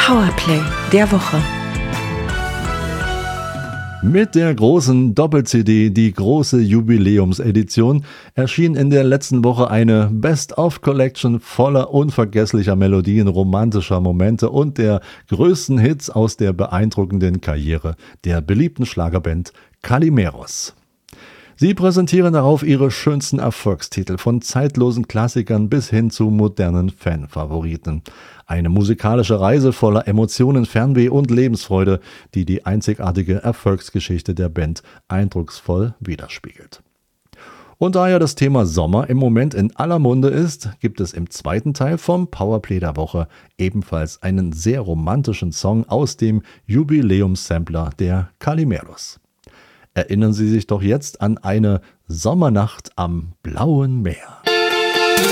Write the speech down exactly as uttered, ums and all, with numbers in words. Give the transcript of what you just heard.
Powerplay der Woche. Mit der großen Doppel-C D, die große Jubiläumsedition, erschien in der letzten Woche eine Best-of-Collection voller unvergesslicher Melodien, romantischer Momente und der größten Hits aus der beeindruckenden Karriere der beliebten Schlagerband Calimeros. Sie präsentieren darauf ihre schönsten Erfolgstitel von zeitlosen Klassikern bis hin zu modernen Fanfavoriten. Eine musikalische Reise voller Emotionen, Fernweh und Lebensfreude, die die einzigartige Erfolgsgeschichte der Band eindrucksvoll widerspiegelt. Und da ja das Thema Sommer im Moment in aller Munde ist, gibt es im zweiten Teil vom Powerplay der Woche ebenfalls einen sehr romantischen Song aus dem Jubiläumssampler der Calimeros. Erinnern Sie sich doch jetzt an eine Sommernacht am blauen Meer.